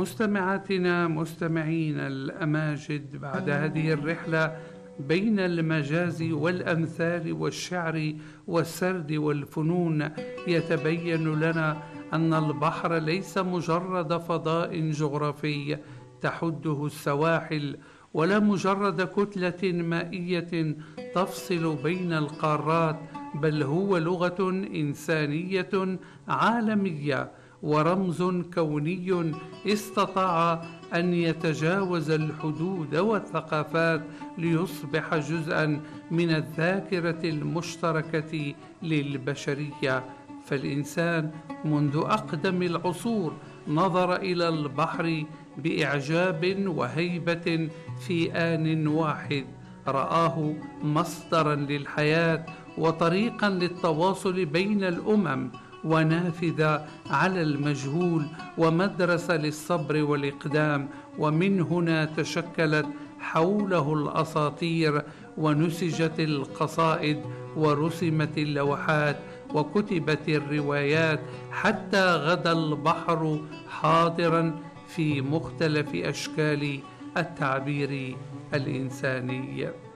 مستمعاتنا مستمعينا الأماجد، بعد هذه الرحلة بين المجاز والأمثال والشعر والسرد والفنون، يتبين لنا أن البحر ليس مجرد فضاء جغرافي تحده السواحل، ولا مجرد كتلة مائية تفصل بين القارات، بل هو لغة إنسانية عالمية ورمز كوني استطاع أن يتجاوز الحدود والثقافات ليصبح جزءاً من الذاكرة المشتركة للبشرية. فالإنسان منذ أقدم العصور نظر إلى البحر بإعجاب وهيبة في آن واحد، رآه مصدراً للحياة وطريقاً للتواصل بين الأمم، ونافذة على المجهول ومدرسة للصبر والإقدام. ومن هنا تشكلت حوله الأساطير، ونسجت القصائد، ورسمت اللوحات، وكتبت الروايات، حتى غدا البحر حاضرا في مختلف أشكال التعبير الإنساني.